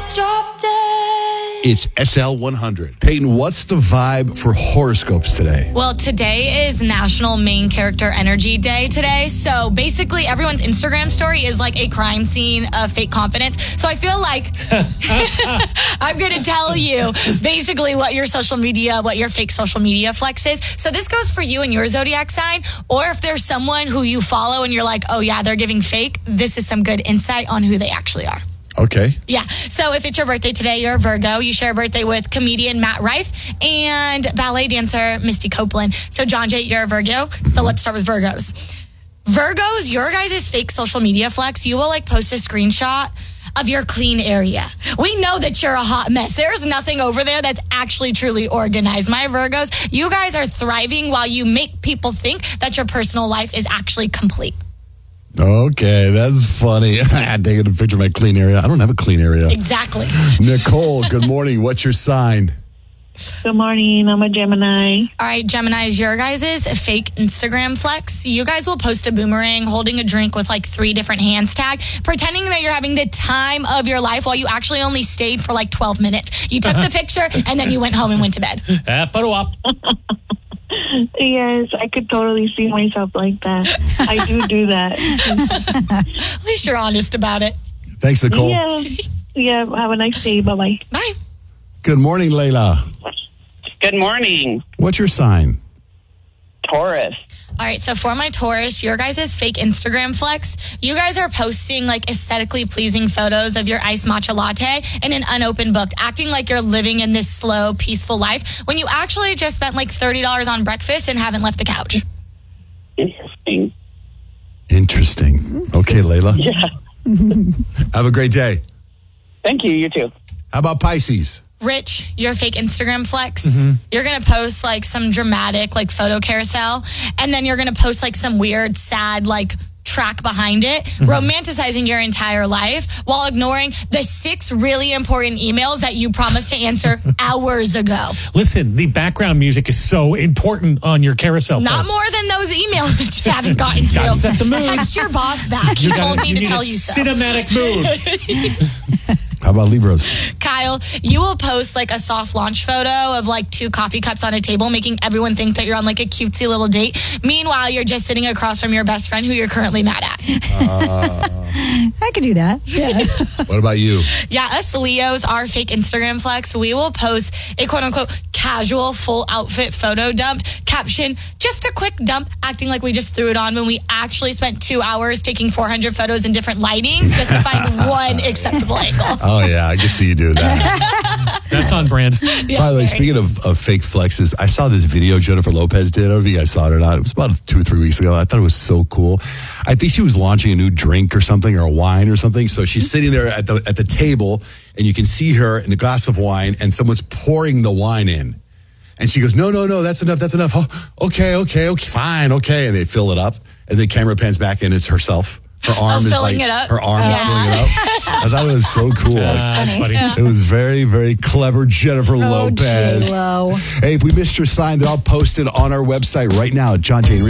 Drop dead. It's SL100. Peyton, what's the vibe for horoscopes today? Well, today is National Main Character Energy Day today. So basically, everyone's Instagram story is like a crime scene of fake confidence. So I feel like I'm going to tell you basically what your fake social media flex is. So this goes for you and your zodiac sign, or if there's someone who you follow and you're like, oh yeah, they're giving fake, this is some good insight on who they actually are. Okay. Yeah. So if it's your birthday today, you're a Virgo. You share a birthday with comedian Matt Rife and ballet dancer Misty Copeland. So John Jay, you're a Virgo. So let's start with Virgos. Virgos, your guys' fake social media flex, you will post a screenshot of your clean area. We know that you're a hot mess. There's nothing over there that's actually truly organized. My Virgos, you guys are thriving while you make people think that your personal life is actually complete. Okay, that's funny. I'm taking a picture of my clean area. I don't have a clean area. Exactly. Nicole, good morning. What's your sign? Good morning. I'm a Gemini. All right, Geminis, your guys' fake Instagram flex. You guys will post a boomerang holding a drink with 3 different hands tag, pretending that you're having the time of your life while you actually only stayed for 12 minutes. You took the picture and then you went home and went to bed. Photo op. Yes, I could totally see myself like that. I do that. At least you're honest about it. Thanks, Nicole. Yeah. Have a nice day. Bye-bye. Bye. Good morning, Layla. Good morning, What's your sign? Taurus. All right, so for my Taurus, your guys' fake Instagram flex, you guys are posting aesthetically pleasing photos of your iced matcha latte in an unopened book, acting like you're living in this slow, peaceful life when you actually just spent $30 on breakfast and haven't left the couch. Interesting. Okay, Layla. Yeah. Have a great day. Thank you. You too. How about Pisces? Rich, your fake Instagram flex, you're going to post some dramatic photo carousel, and then you're going to post some weird, sad track behind it, romanticizing your entire life while ignoring the 6 really important emails that you promised to answer hours ago. Listen, the background music is so important on your carousel Not post. more than those emails that you haven't gotten to. Gotta set the mood. Text your boss back. He told me to tell you so. Cinematic mood. How about Libras? Kyle, you will post a soft launch photo of 2 coffee cups on a table, making everyone think that you're on a cutesy little date. Meanwhile, you're just sitting across from your best friend who you're currently mad at. I could do that. Yeah. What about you? Yeah, us Leos, our fake Instagram flex, we will post a quote-unquote casual full outfit photo dump. Caption, just a quick dump, acting like we just threw it on when we actually spent 2 hours taking 400 photos in different lightings just to find one acceptable angle. Oh, yeah, I can see you doing that. That's on brand. Yeah, By the way, very. speaking of fake flexes, I saw this video Jennifer Lopez did. I don't know if you guys saw it or not. It was about 2 or 3 weeks ago. I thought it was so cool. I think she was launching a new drink or something, or a wine or something. So she's sitting there at the table, and you can see her in a glass of wine, and someone's pouring the wine in. And she goes, no, that's enough. Oh, okay, fine, okay. And they fill it up, and the camera pans back, and it's herself. Her arm is filling it up. Her arm is filling it up. I thought it was so cool. That's funny. It was very, very clever, Jennifer Lopez. J-Lo. Hey, if we missed your sign, they're all posted on our website right now at John Jay